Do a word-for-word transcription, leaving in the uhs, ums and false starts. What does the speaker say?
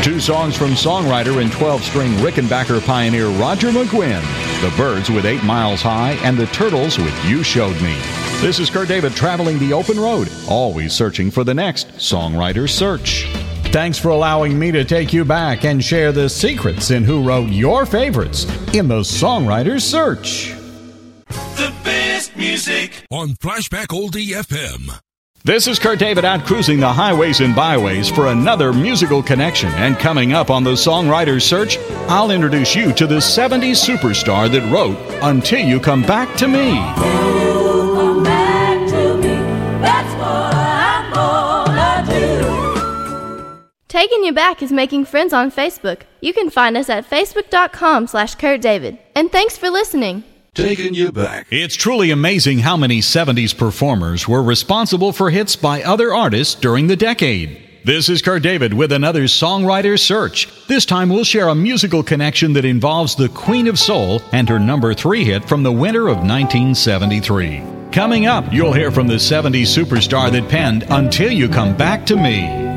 Two songs from songwriter and twelve-string Rickenbacker pioneer Roger McGuinn. The Byrds with Eight Miles High and the Turtles with You Showed Me. This is Kurt David traveling the open road, always searching for the next Songwriter Search. Thanks for allowing me to take you back and share the secrets in who wrote your favorites in the Songwriter Search. The best music on Flashback Oldie F M. This is Kurt David out cruising the highways and byways for another musical connection. And coming up on the Songwriter Search, I'll introduce you to the seventies superstar that wrote Until You Come Back to Me. You come back to me, that's what I'm gonna do. Taking You Back is making friends on Facebook. You can find us at facebook.com slash Kurt David. And thanks for listening. Taking You Back. It's truly amazing how many seventies performers were responsible for hits by other artists during the decade. This is Kurt David with another Songwriter Search. This time we'll share a musical connection that involves the Queen of Soul and her number three hit from the winter of nineteen seventy-three. Coming up, you'll hear from the seventies superstar that penned Until You Come Back to Me.